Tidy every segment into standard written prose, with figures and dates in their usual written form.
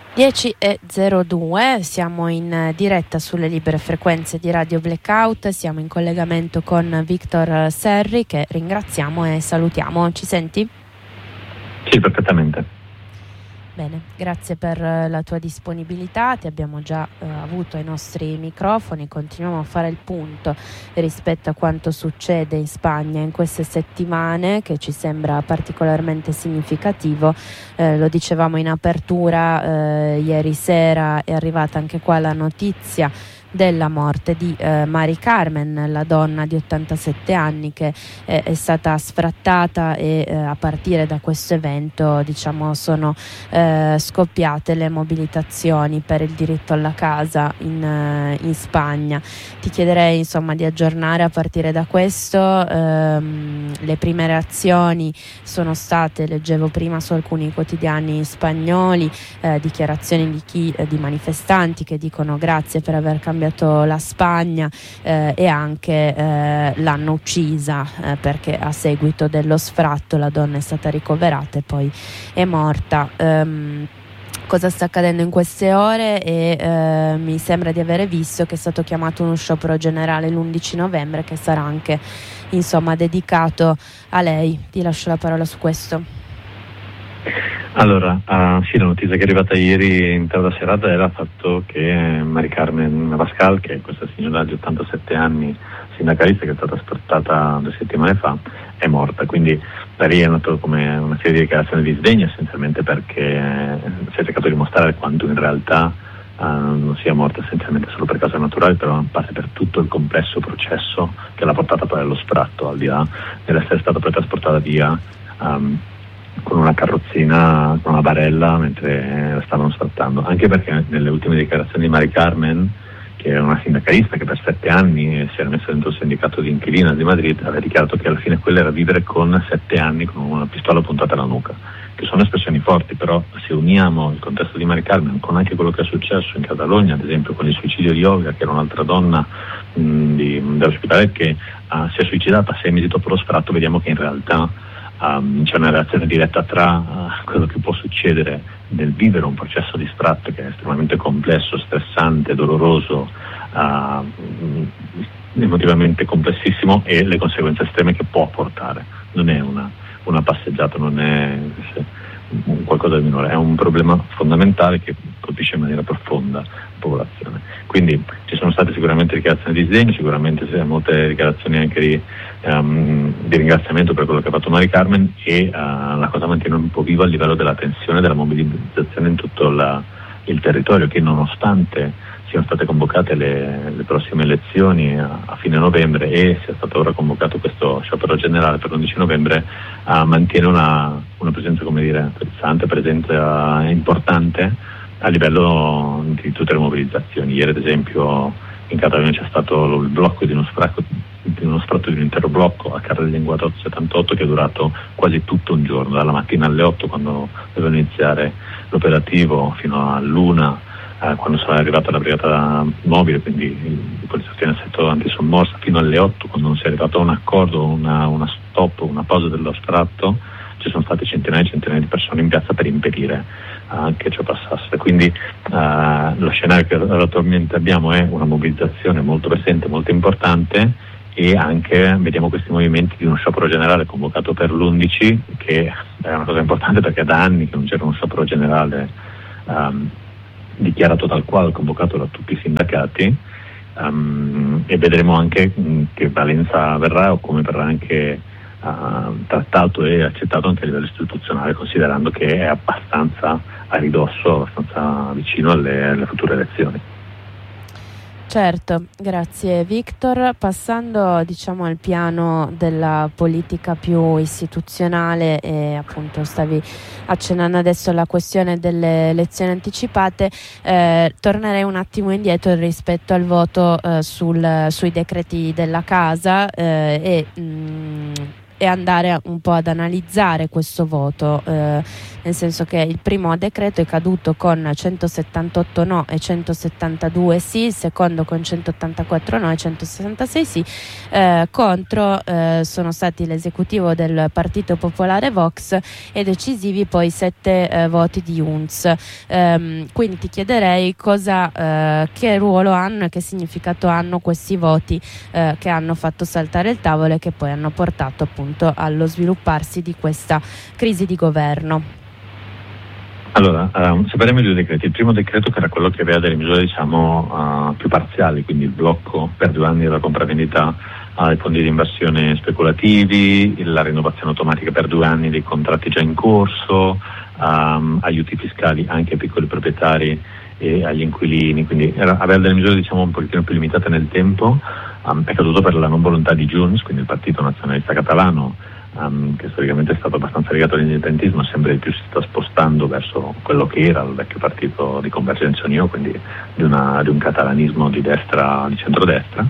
10:02, siamo in diretta sulle libere frequenze di Radio Blackout, siamo in collegamento con Victor Serri, che ringraziamo e salutiamo. Ci senti? Sì, perfettamente. Bene, grazie per la tua disponibilità, ti abbiamo già avuto ai nostri microfoni, continuiamo a fare il punto rispetto a quanto succede in Spagna in queste settimane, che ci sembra particolarmente significativo. Lo dicevamo in apertura, ieri sera è arrivata anche qua la notizia della morte di Mari Carmen, la donna di 87 anni che è stata sfrattata e a partire da questo evento, diciamo, sono scoppiate le mobilitazioni per il diritto alla casa in Spagna. Ti chiederei insomma di aggiornare a partire da questo. Le prime reazioni sono state, leggevo prima su alcuni quotidiani spagnoli, dichiarazioni di manifestanti che dicono grazie per aver cambiato la Spagna, e anche l'hanno uccisa perché a seguito dello sfratto la donna è stata ricoverata e poi è morta. Cosa sta accadendo in queste ore? E mi sembra di avere visto che è stato chiamato uno sciopero generale l'11 novembre che sarà anche insomma dedicato a lei. Ti lascio la parola su questo. Allora, sì, la notizia che è arrivata ieri in tarda serata era il fatto che Mari Carmen Abascal, che è questa signora di 87 anni, sindacalista, che è stata sfrattata 2 settimane fa, è morta. Quindi da lì è nato come una serie di dichiarazioni di sdegno, essenzialmente perché si è cercato di mostrare quanto in realtà non sia morta essenzialmente solo per cause naturali, però in parte per tutto il complesso processo che l'ha portata poi allo sfratto, al di là dell'essere stata poi trasportata via con una carrozzina, con una barella mentre la stavano sfrattando. Anche perché nelle ultime dichiarazioni di Mari Carmen, che è una sindacalista che per 7 anni si era messa dentro il sindacato di inquilina di Madrid, aveva dichiarato che alla fine quello era vivere con 7 anni con una pistola puntata alla nuca, che sono espressioni forti, però se uniamo il contesto di Mari Carmen con anche quello che è successo in Catalogna, ad esempio con il suicidio di Olga, che era un'altra donna dell'ospedale che si è suicidata 6 mesi dopo lo sfratto, vediamo che in realtà c'è una relazione diretta tra quello che può succedere nel vivere un processo di sfratto che è estremamente complesso, stressante, doloroso, emotivamente complessissimo, e le conseguenze estreme che può portare. Non è una passeggiata, non è un qualcosa di minore, è un problema fondamentale che colpisce in maniera profonda la popolazione. Quindi ci sono state sicuramente dichiarazioni di sdegno, sicuramente molte dichiarazioni anche di ringraziamento per quello che ha fatto Mari Carmen, e la cosa mantiene un po' viva a livello della tensione, della mobilizzazione in tutto il territorio, che nonostante siano state convocate le prossime elezioni a fine novembre e sia stato ora convocato questo sciopero generale per l'11 novembre, mantiene una presenza, come dire, presenza importante a livello di tutte le mobilizzazioni. Ieri ad esempio in Catalogna c'è stato il blocco di uno sfratto di un intero blocco a Carrer Llenguadoc 78 che è durato quasi tutto un giorno, dalla mattina alle 8 quando doveva iniziare l'operativo fino all'1 quando sarà arrivata la brigata mobile, quindi i poliziotti in assetto antisommossa, fino alle 8 quando non si è arrivato a un accordo, una stop, una pausa dello sfratto. Ci sono state centinaia e centinaia di persone in piazza per impedire che ciò passasse. Quindi lo scenario che attualmente abbiamo è una mobilizzazione molto presente, molto importante, e anche vediamo questi movimenti di uno sciopero generale convocato per l'11, che è una cosa importante perché da anni che non c'era uno sciopero generale dichiarato tal quale, convocato da tutti i sindacati, e vedremo anche che valenza verrà o come verrà anche trattato e accettato anche a livello istituzionale, considerando che è abbastanza a ridosso, abbastanza vicino alle future elezioni. Certo, grazie Victor. Passando diciamo al piano della politica più istituzionale, e appunto stavi accennando adesso alla questione delle elezioni anticipate, tornerei un attimo indietro rispetto al voto sui decreti della casa, e e andare un po' ad analizzare questo voto, nel senso che il primo decreto è caduto con 178 no e 172 sì, il secondo con 184 no e 166 sì, contro sono stati l'esecutivo del Partito Popolare Vox e decisivi poi 7 voti di UNS. Quindi ti chiederei che ruolo hanno e che significato hanno questi voti che hanno fatto saltare il tavolo e che poi hanno portato appunto allo svilupparsi di questa crisi di governo. Allora, separiamo i due decreti. Il primo decreto, che era quello che aveva delle misure più parziali, quindi il blocco per 2 anni della compravendita ai fondi di inversione speculativi, la rinnovazione automatica per 2 anni dei contratti già in corso, aiuti fiscali anche ai piccoli proprietari e agli inquilini, quindi aveva delle misure un pochettino più limitate nel tempo. È caduto per la non volontà di Junts, quindi il Partito Nazionalista Catalano, che storicamente è stato abbastanza legato all'indipendentismo, sempre di più si sta spostando verso quello che era il vecchio partito di Convergenza Unió, quindi di un catalanismo di destra, di centrodestra.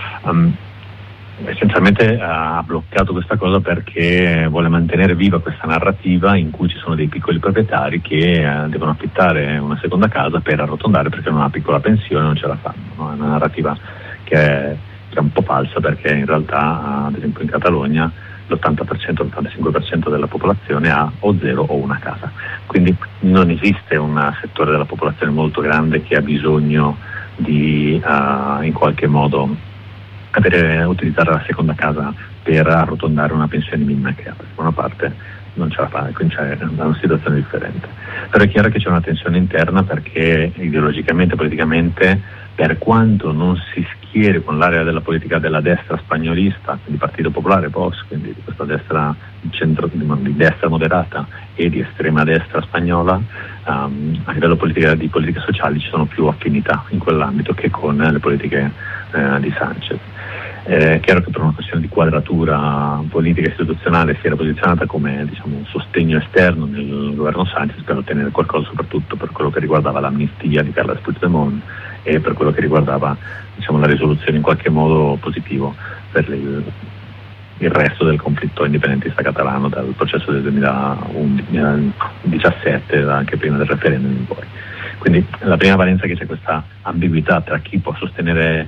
Essenzialmente ha bloccato questa cosa perché vuole mantenere viva questa narrativa in cui ci sono dei piccoli proprietari che devono affittare una seconda casa per arrotondare perché hanno una piccola pensione e non ce la fanno, no? È una narrativa che è un po' falsa, perché in realtà ad esempio in Catalogna l'80%, l'85% della popolazione ha o 0 o una casa, quindi non esiste un settore della popolazione molto grande che ha bisogno di in qualche modo utilizzare la seconda casa per arrotondare una pensione minima che ha, perché una parte non ce la fa, quindi c'è una situazione differente. Però è chiaro che c'è una tensione interna, perché ideologicamente, politicamente, per quanto non si schieri con l'area della politica della destra spagnolista, quindi Partito Popolare, Vox, quindi di questa destra di destra moderata e di estrema destra spagnola, a livello di politiche sociali ci sono più affinità in quell'ambito che con le politiche di Sánchez. È chiaro che per una questione di quadratura politica e istituzionale si era posizionata come un sostegno esterno nel governo Sánchez per ottenere qualcosa, soprattutto per quello che riguardava l'amnistia di Carles Puigdemont e per quello che riguardava la risoluzione in qualche modo positivo per il resto del conflitto indipendentista catalano dal processo del 2017, anche prima del referendum in poi. Quindi la prima valenza è che c'è questa ambiguità tra chi può sostenere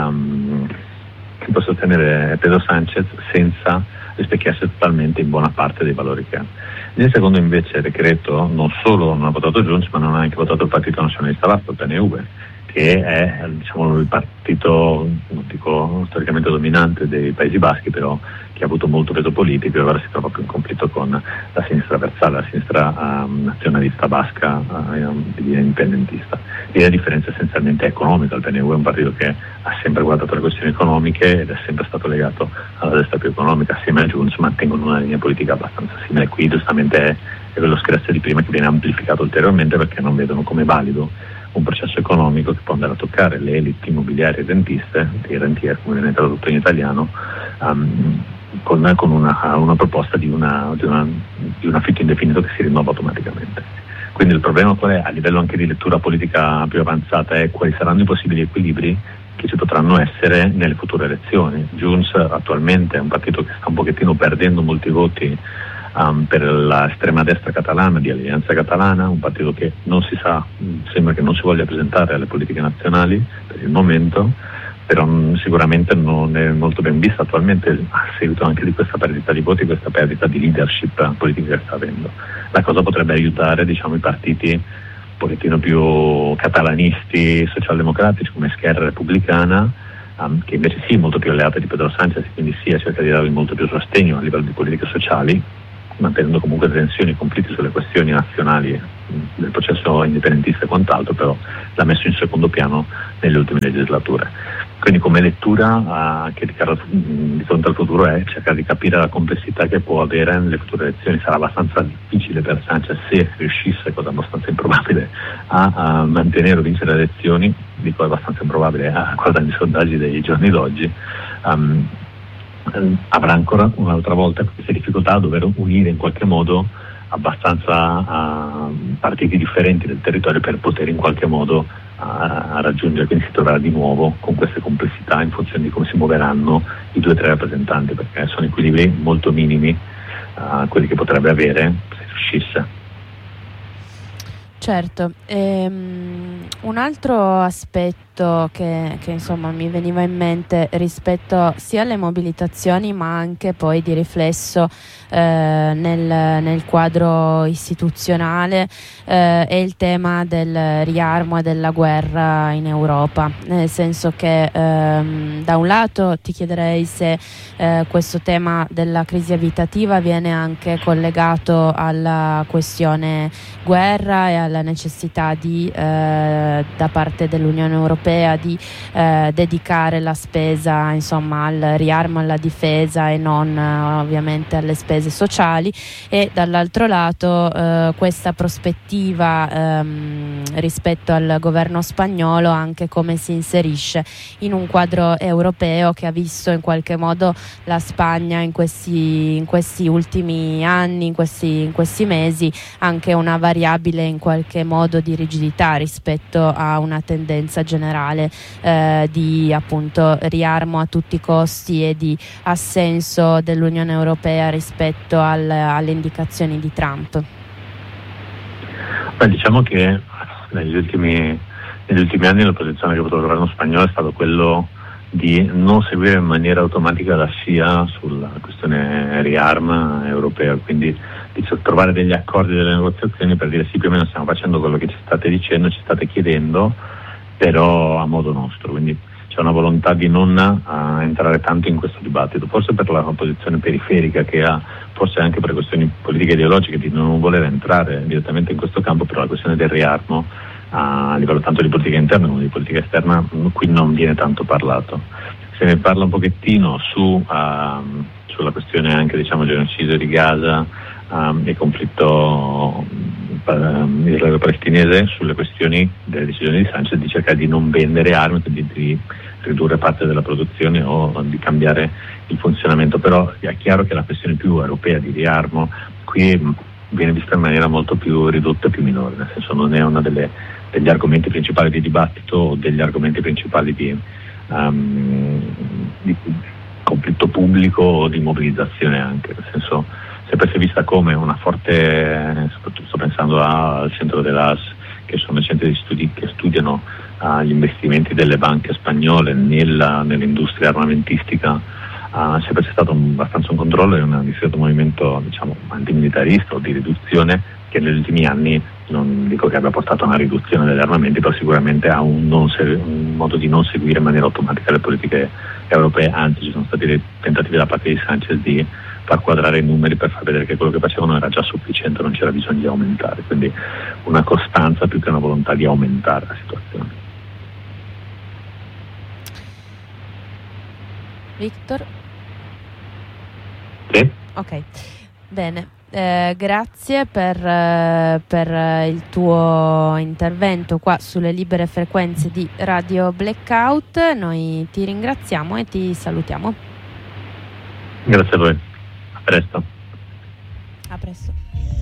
Pedro Sánchez senza rispecchiarsi totalmente in buona parte dei valori che ha. Nel secondo invece decreto non solo non ha votato Junts, ma non ha anche votato il Partito Nazionalista Vasco, il PNV, che è il partito, non dico storicamente dominante dei Paesi Baschi, però che ha avuto molto peso politico e ora si trova più in conflitto con la sinistra versale, la sinistra nazionalista basca di linea indipendentista. E la differenza essenzialmente è economica. Il PNV è un partito che ha sempre guardato le questioni economiche ed è sempre stato legato alla destra più economica, assieme a Junts mantengono una linea politica abbastanza simile. Qui giustamente è quello scherzo di prima che viene amplificato ulteriormente, perché non vedono come valido un processo economico che può andare a toccare le elite immobiliari e rentiste, i rentier come viene tradotto in italiano, con una proposta di un affitto indefinito che si rinnova automaticamente. Quindi il problema qual è, a livello anche di lettura politica più avanzata, è quali saranno i possibili equilibri che ci potranno essere nelle future elezioni. Junts attualmente è un partito che sta un pochettino perdendo molti voti per l'estrema destra catalana, di Alleanza Catalana, un partito che non si sa, sembra che non si voglia presentare alle politiche nazionali per il momento, però sicuramente non è molto ben vista attualmente a seguito anche di questa perdita di voti, questa perdita di leadership politica che sta avendo. La cosa potrebbe aiutare i partiti un pochettino più catalanisti, socialdemocratici come Esquerra Republicana, che invece sì, molto più alleate di Pedro Sánchez, quindi sì, cerca di dargli molto più sostegno a livello di politiche sociali, mantenendo comunque tensioni e conflitti sulle questioni nazionali del processo indipendentista e quant'altro, però l'ha messo in secondo piano nelle ultime legislature. Quindi come lettura anche di fronte al futuro è cercare di capire la complessità che può avere nelle future elezioni. Sarà abbastanza difficile per Sánchez, se riuscisse, cosa abbastanza improbabile, a mantenere o vincere le elezioni, dico abbastanza improbabile guardando i sondaggi dei giorni d'oggi, avrà ancora un'altra volta queste difficoltà a dover unire in qualche modo abbastanza partiti differenti del territorio per poter in qualche modo a raggiungere, quindi si troverà di nuovo con queste complessità in funzione di come si muoveranno i 2 o 3 rappresentanti, perché sono equilibri molto minimi quelli che potrebbe avere se riuscisse. Certo, un altro aspetto che insomma mi veniva in mente rispetto sia alle mobilitazioni ma anche poi di riflesso nel quadro istituzionale è il tema del riarmo e della guerra in Europa, nel senso che da un lato ti chiederei se questo tema della crisi abitativa viene anche collegato alla questione guerra e alla necessità da parte dell'Unione Europea di dedicare la spesa insomma al riarmo, alla difesa e non ovviamente alle spese sociali, e dall'altro lato questa prospettiva rispetto al governo spagnolo, anche come si inserisce in un quadro europeo che ha visto in qualche modo la Spagna in questi ultimi anni, in questi mesi, anche una variabile in qualche modo di rigidità rispetto a una tendenza generale di appunto riarmo a tutti i costi e di assenso dell'Unione Europea rispetto alle indicazioni di Trump. Beh, diciamo che negli ultimi anni la posizione che ha avuto il governo spagnolo è stato quello di non seguire in maniera automatica la SCIA sulla questione riarm europea, quindi di trovare degli accordi, delle negoziazioni per dire sì, più o meno stiamo facendo quello che ci state dicendo, ci state chiedendo, però a modo nostro, quindi c'è una volontà di non entrare tanto in questo dibattito, forse per la posizione periferica che ha, forse anche per questioni politiche ideologiche di non voler entrare direttamente in questo campo, però la questione del riarmo a livello tanto di politica interna come di politica esterna qui non viene tanto parlato. Se ne parla un pochettino sulla questione anche diciamo genocidio di Gaza e conflitto israelo-palestinese, sulle questioni delle decisioni di Sanchez di cercare di non vendere armi, quindi di ridurre parte della produzione o di cambiare il funzionamento, però è chiaro che la questione più europea di riarmo qui viene vista in maniera molto più ridotta e più minore, nel senso non è uno degli argomenti principali di dibattito o degli argomenti principali di conflitto pubblico o di mobilizzazione anche, nel senso sempre si è vista come una forte, soprattutto sto pensando al centro dell'AS, che sono i centri di studi che studiano gli investimenti delle banche spagnole nell'industria armamentistica, sempre c'è stato abbastanza un controllo e un discreto movimento diciamo antimilitarista o di riduzione che negli ultimi anni non dico che abbia portato a una riduzione degli armamenti, però sicuramente a un modo di non seguire in maniera automatica le politiche europee, anzi ci sono stati dei tentativi da parte di Sanchez di far quadrare i numeri per far vedere che quello che facevano era già sufficiente, non c'era bisogno di aumentare, quindi una costanza più che una volontà di aumentare la situazione. Victor? Sì? Ok, bene. Grazie per il tuo intervento qua sulle libere frequenze di Radio Blackout. Noi ti ringraziamo e ti salutiamo. Grazie a voi, a presto. A presto.